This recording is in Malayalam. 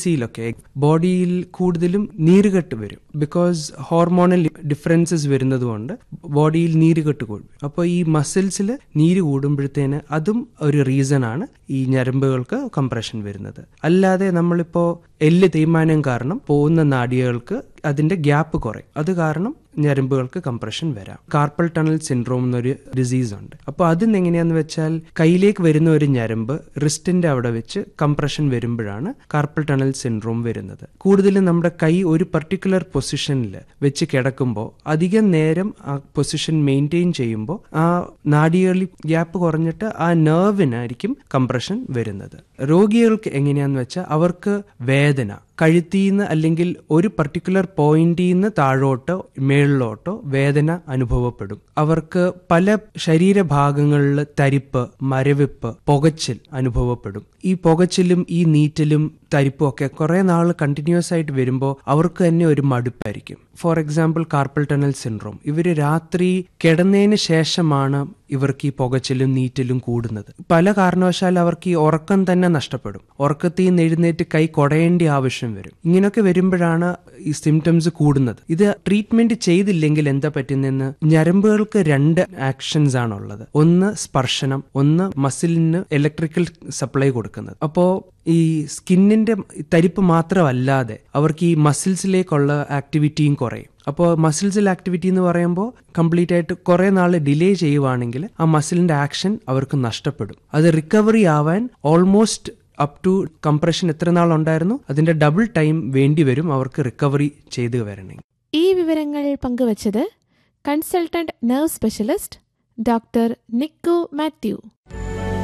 പ്രഗ്നൻസിയിലൊക്കെ ബോഡിയിൽ കൂടുതലും നീരുകെട്ട് വരും. ബിക്കോസ് ഹോർമോണൽ ഡിഫറൻസസ് വരുന്നതുകൊണ്ട് ബോഡിയിൽ നീരുകെട്ട് കൂടും. അപ്പോൾ ഈ മസിൽസിൽ നീര് കൂടുമ്പോഴത്തേന് അതും ഒരു റീസൺ ആണ് ഈ ഞരമ്പുകൾക്ക് കംപ്രഷൻ വരുന്നത്. അല്ലാതെ നമ്മളിപ്പോൾ എല്ല് തേയ്മാനം കാരണം പോകുന്ന നാഡികൾക്ക് അതിന്റെ ഗ്യാപ്പ് കുറയും. അത് കാരണം ഞരമ്പുകൾക്ക് കംപ്രഷൻ വരാം. കാർപ്പൽ ടണൽ സിൻഡ്രോം എന്നൊരു ഡിസീസ് ഉണ്ട്. അപ്പോൾ അതെങ്ങനെയാന്ന് വെച്ചാൽ കയ്യിലേക്ക് വരുന്ന ഒരു ഞരമ്പ് റിസ്റ്റിന്റെ അവിടെ വെച്ച് കംപ്രഷൻ വരുമ്പോഴാണ് കാർപ്പൽ ടണൽ സിൻഡ്രോം വരുന്നത്. കൂടുതലും നമ്മുടെ കൈ ഒരു പർട്ടിക്കുലർ പൊസിഷനിൽ വെച്ച് കിടക്കുമ്പോൾ അധികം നേരം ആ പൊസിഷൻ മെയിൻറ്റെയിൻ ചെയ്യുമ്പോൾ ആ നാഡികളിൽ ഗ്യാപ്പ് കുറഞ്ഞിട്ട് ആ നെർവിനായിരിക്കും കംപ്രഷൻ വരുന്നത്. രോഗികൾക്ക് എങ്ങനെയാന്ന് വെച്ചാൽ അവർക്ക് വേദന കഴുത്തിന്ന് അല്ലെങ്കിൽ ഒരു പർട്ടിക്കുലർ പോയിന്റിൽ നിന്ന് താഴോട്ടോ മേളിലോട്ടോ വേദന അനുഭവപ്പെടും. അവർക്ക് പല ശരീരഭാഗങ്ങളിൽ തരിപ്പ്, മരവിപ്പ്, പുകച്ചിൽ അനുഭവപ്പെടും. ഈ പുകച്ചിലും ഈ നീറ്റലും തരിപ്പും ഒക്കെ കുറെ നാൾ കണ്ടിന്യൂസ് ആയിട്ട് വരുമ്പോൾ അവർക്ക് തന്നെ ഒരു മടുപ്പായിരിക്കും. For example carpal tunnel syndrome, ഇവര് രാത്രി കിടന്നതിന് ശേഷമാണ് ഇവർക്ക് ഈ പുകച്ചിലും നീറ്റലും കൂടുന്നത്. പല കാരണവശാൽ അവർക്ക് ഈ ഉറക്കം തന്നെ നഷ്ടപ്പെടും. ഉറക്കത്തിൽ നിന്ന് എഴുന്നേറ്റ് കൈ കൊടയേണ്ട ആവശ്യം വരും. ഇങ്ങനെയൊക്കെ വരുമ്പോഴാണ് ഈ സിംറ്റംസ് കൂടുന്നത്. ഇത് ട്രീറ്റ്മെന്റ് ചെയ്തില്ലെങ്കിൽ എന്താ പറ്റുന്നതെന്ന്, ഞരമ്പുകൾക്ക് 2 ആക്ഷൻസ് ആണുള്ളത്. ഒന്ന് സ്പർശനം, ഒന്ന് മസിലിന് ഇലക്ട്രിക്കൽ സപ്ലൈ കൊടുക്കുന്നത്. അപ്പോൾ ഈ സ്കിന്നിന്റെ തരിപ്പ് മാത്രമല്ലാതെ അവർക്ക് ഈ മസിൽസിലേക്കുള്ള ആക്ടിവിറ്റിയും കുറയും. അപ്പോൾ മസിൽസിൽ ആക്ടിവിറ്റി എന്ന് പറയുമ്പോൾ കംപ്ലീറ്റ് ആയിട്ട് കുറെ നാൾ ഡിലേ ചെയ്യുവാണെങ്കിൽ ആ മസിലിന്റെ ആക്ഷൻ അവർക്ക് നഷ്ടപ്പെടും. അത് റിക്കവറി ആവാൻ ഓൾമോസ്റ്റ് അപ് ടു കംപ്രഷൻ എത്ര നാൾ ഉണ്ടായിരുന്നു അതിന്റെ ഡബിൾ ടൈം വേണ്ടി വരും അവർക്ക് റിക്കവറി ചെയ്ത് വരണമെങ്കിൽ. ഈ വിവരങ്ങൾ പങ്കുവച്ചത് consultant nerve specialist doctor നിക്കു Mathew.